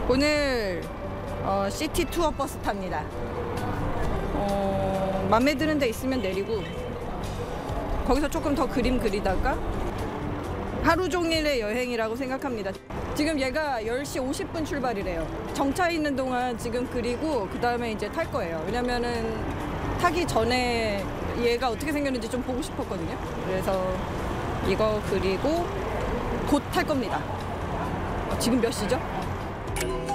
오늘 시티 투어 버스 탑니다. 맘에 드는 데 있으면 내리고 거기서 조금 더 그림 그리다가 하루 종일의 여행이라고 생각합니다. 지금 얘가 10시 50분 출발이래요. 정차해 있는 동안 지금 그리고 그 다음에 이제 탈 거예요. 왜냐면은 타기 전에 얘가 어떻게 생겼는지 좀 보고 싶었거든요. 그래서 이거 그리고 곧 탈 겁니다. 지금 몇 시죠?